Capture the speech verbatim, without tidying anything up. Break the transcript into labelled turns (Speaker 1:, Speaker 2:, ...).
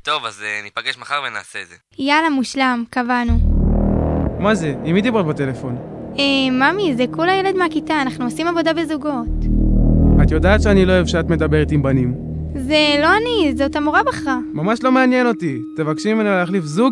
Speaker 1: טוב, אז uh, ניפגש מחר ונעשה את זה.
Speaker 2: יאללה, מושלם, קבענו.
Speaker 3: מה זה? עם מי דיברת בטלפון?
Speaker 2: אה, ממי, זה כולה ילד מהכיתה, אנחנו עושים עבודה בזוגות.
Speaker 3: את יודעת שאני לא אוהב שאת מדברת עם בנים.
Speaker 2: זה לא אני, זאת המורה בחרה.
Speaker 3: ממש לא מעניין אותי. תבקשי ממנו להחליף זוג